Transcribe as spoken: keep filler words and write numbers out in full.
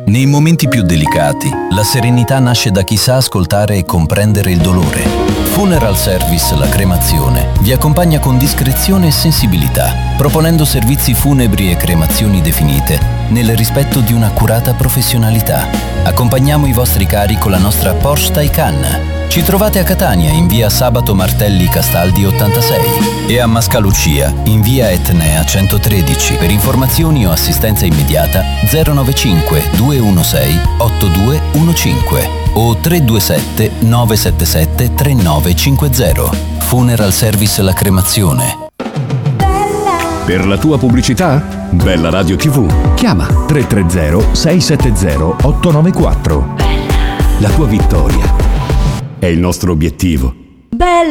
Nei momenti più delicati, la serenità nasce da chi sa ascoltare e comprendere il dolore. Funeral Service La Cremazione vi accompagna con discrezione e sensibilità, proponendo servizi funebri e cremazioni definite nel rispetto di un'accurata professionalità. Accompagniamo i vostri cari con la nostra Porsche Taycan. Ci trovate a Catania in via Sabato Martelli Castaldi ottantasei e a Mascalucia in via Etnea centotredici. Per informazioni o assistenza immediata zero nove cinque due uno sei otto due uno cinque o tre due sette nove sette sette tre nove cinque zero. Funeral Service La Cremazione. Per la tua pubblicità? Bella Radio tivù. Chiama tre tre zero sei sette zero otto nove quattro. La tua vittoria è il nostro obiettivo. Bella